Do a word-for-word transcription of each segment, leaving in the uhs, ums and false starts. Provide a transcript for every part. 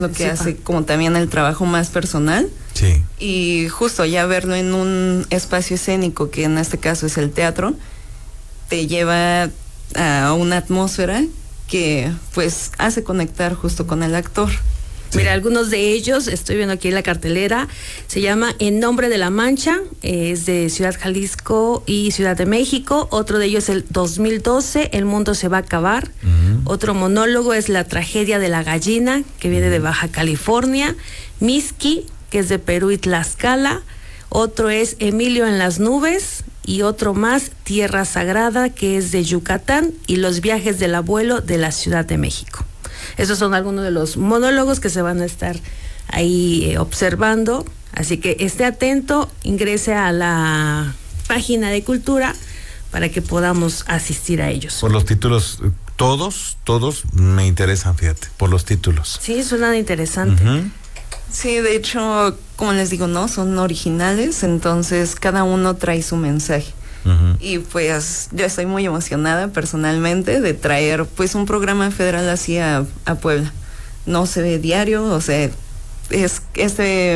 lo que Sepa. hace como también el trabajo más personal. Sí. Y justo ya verlo en un espacio escénico, que en este caso es el teatro, te lleva a una atmósfera que pues hace conectar justo con el actor. Sí. Mira, algunos de ellos, estoy viendo aquí en la cartelera, se llama En Nombre de la Mancha, es de Ciudad Jalisco y Ciudad de México. Otro de ellos es el dos mil doce, El Mundo se va a acabar. Uh-huh. Otro monólogo es La Tragedia de la Gallina, que viene de Baja California. Miski, que es de Perú y Tlaxcala. Otro es Emilio en las Nubes. Y otro más, Tierra Sagrada, que es de Yucatán, y Los Viajes del Abuelo, de la Ciudad de México. Esos son algunos de los monólogos que se van a estar ahí eh, observando. Así que esté atento, ingrese a la página de Cultura para que podamos asistir a ellos. Por los títulos, todos, todos me interesan, fíjate, por los títulos. Sí, suena interesante. Uh-huh. Sí, de hecho, como les digo, no, son originales, entonces cada uno trae su mensaje. Uh-huh. Y pues yo estoy muy emocionada personalmente de traer pues un programa federal así a, a Puebla. No se ve diario, o sea, es este,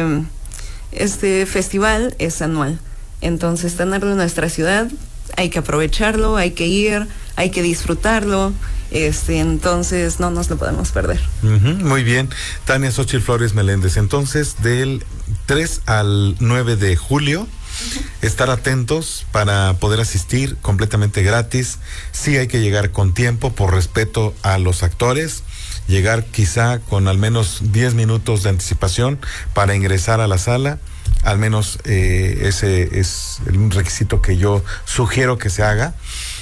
este festival es anual. Entonces tenerlo en nuestra ciudad, hay que aprovecharlo, hay que ir, hay que disfrutarlo. Este, entonces no nos lo podemos perder. Uh-huh, muy bien. Tania Xochitl Flores Meléndez, entonces del tres al nueve de julio, uh-huh, estar atentos para poder asistir completamente gratis. Sí hay que llegar con tiempo por respeto a los actores, llegar quizá con al menos diez minutos de anticipación para ingresar a la sala. Al menos eh, ese es un requisito que yo sugiero que se haga.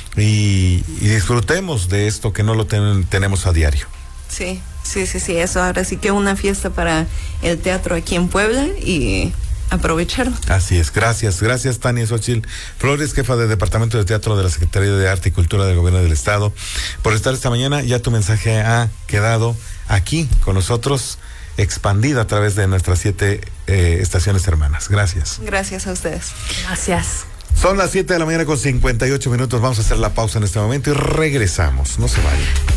Y, y disfrutemos de esto que no lo ten, tenemos a diario. Sí, sí, sí, sí, eso ahora sí que una fiesta para el teatro aquí en Puebla y aprovecharlo. Así es, gracias, gracias Tania Xochitl Flores, jefa de Departamento de Teatro de la Secretaría de Arte y Cultura del Gobierno del Estado, por estar esta mañana. Ya tu mensaje ha quedado aquí con nosotros, expandida a través de nuestras siete eh, estaciones hermanas. Gracias. Gracias a ustedes. Gracias. Son las siete de la mañana con cincuenta y ocho minutos. Vamos a hacer la pausa en este momento y regresamos. No se vayan.